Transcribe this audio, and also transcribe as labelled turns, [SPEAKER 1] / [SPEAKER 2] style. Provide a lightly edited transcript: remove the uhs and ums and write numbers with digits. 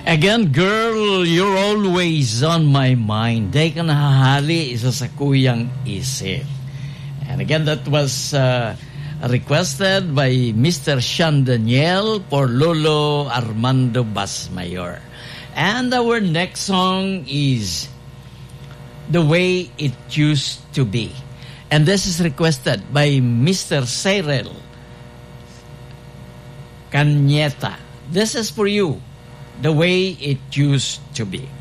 [SPEAKER 1] Again, girl, you're always on my mind. Day ka nahahali isa sa kuyang isip. And again, that was requested by Mr. Sean Daniel for Lolo Armando Basmayor. And our next song is The Way It Used to Be. And this is requested by Mr. Cyril Cañeta. This is for you. The Way It Used to Be.